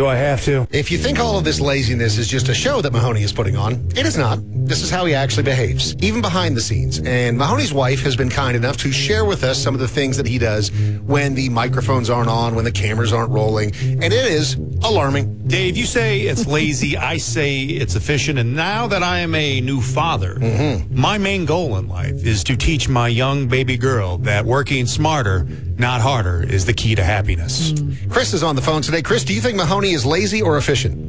Do I have to? If you think all of this laziness is just a show that Mahoney is putting on, it is not. This is how he actually behaves, even behind the scenes. And Mahoney's wife has been kind enough to share with us some of the things that he does when the microphones aren't on, when the cameras aren't rolling. And it is alarming. Dave, you say it's lazy. I say it's efficient. And now that I am a new father, my main goal in life is to teach my young baby girl that working smarter, not harder, is the key to happiness. Chris is on the phone today. Chris, do you think Mahoney is lazy or efficient?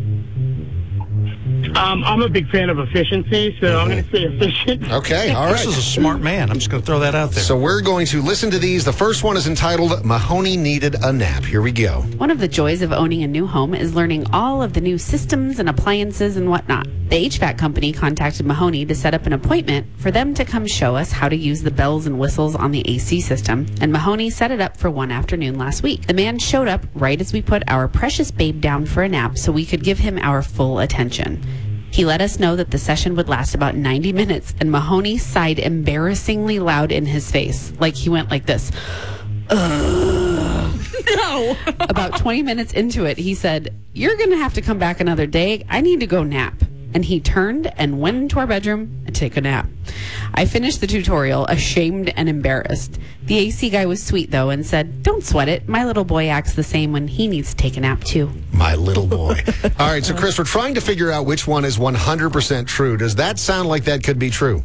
I'm a big fan of efficiency, so I'm going to say efficient. Okay, all right. Chris is a smart man. I'm just going to throw that out there. So we're going to listen to these. The first one is entitled, Mahoney Needed a Nap. Here we go. One of the joys of owning a new home is learning all of the new systems and appliances and whatnot. The HVAC company contacted Mahoney to set up an appointment for them to come show us how to use the bells and whistles on the AC system, and Mahoney set it up for one afternoon last week. The man showed up right as we put our precious babe down for a nap so we could give him our full attention. He let us know that the session would last about 90 minutes, and Mahoney sighed embarrassingly loud in his face, like he went like this. No. About 20 minutes into it, he said, "You're going to have to come back another day. I need to go nap." And he turned and went into our bedroom and took a nap. I finished the tutorial, ashamed and embarrassed. The AC guy was sweet, though, and said, "Don't sweat it. My little boy acts the same when he needs to take a nap, too." My little boy. All right, so Chris, we're trying to figure out which one is 100% true. Does that sound like that could be true?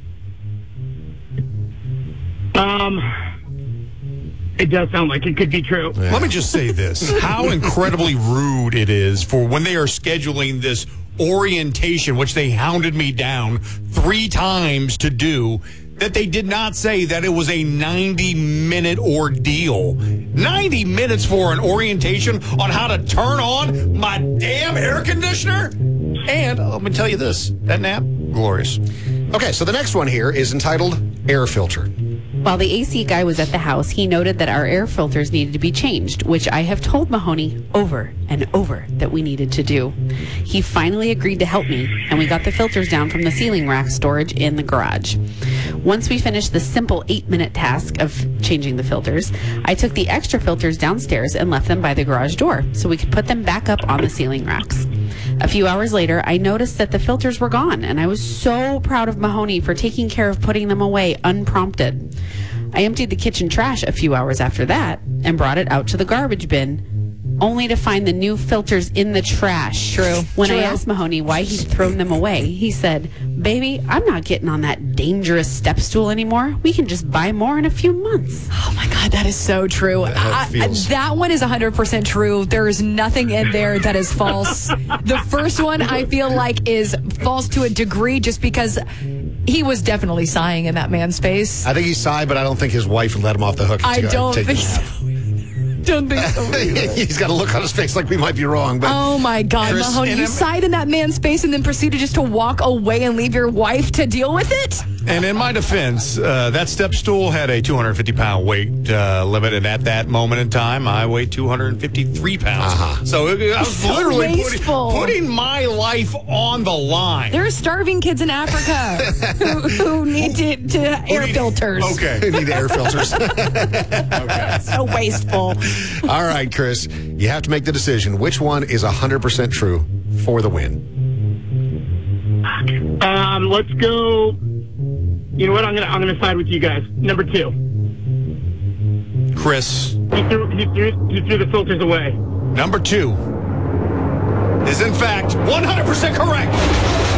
It does sound like it could be true. Yeah. Let me just say this. How incredibly rude it is for when they are scheduling this orientation, which they hounded me down 3 times to do, that they did not say that it was a 90-minute ordeal. 90 minutes for an orientation on how to turn on my damn air conditioner? And let me tell you this, that nap, glorious. Okay, so the next one here is entitled Air Filter. While the AC guy was at the house, he noted that our air filters needed to be changed, which I have told Mahoney over and over that we needed to do. He finally agreed to help me, and we got the filters down from the ceiling rack storage in the garage. Once we finished the simple 8-minute task of changing the filters, I took the extra filters downstairs and left them by the garage door so we could put them back up on the ceiling racks. A few hours later, I noticed that the filters were gone, and I was so proud of Mahoney for taking care of putting them away unprompted. I emptied the kitchen trash a few hours after that and brought it out to the garbage bin, only to find the new filters in the trash. True. When I asked Mahoney why he'd thrown them away, he said, "Baby, I'm not getting on that dangerous step stool anymore. We can just buy more in a few months." Oh my God, that is so true. That one is 100% true. There is nothing in there that is false. The first one I feel like is false to a degree just because he was definitely sighing in that man's face. I think he sighed, but I don't think his wife would let him off the hook. I don't think so. Don't think so. He's got a look on his face like we might be wrong. But oh my God, Chris, Mahoney, you sighed in that man's face and then proceeded just to walk away and leave your wife to deal with it? And in my defense, that step stool had a 250-pound weight limit, and at that moment in time, I weighed 253 pounds. So I was So literally wasteful. putting my life on the line. There are starving kids in Africa who need to air filters. Okay. they need air filters. So wasteful. All right, Chris, you have to make the decision. Which one is 100% true for the win? Let's go. You know what? I'm gonna side with you guys. Number 2. Chris, He threw the filters away. number 2 is in fact 100% correct.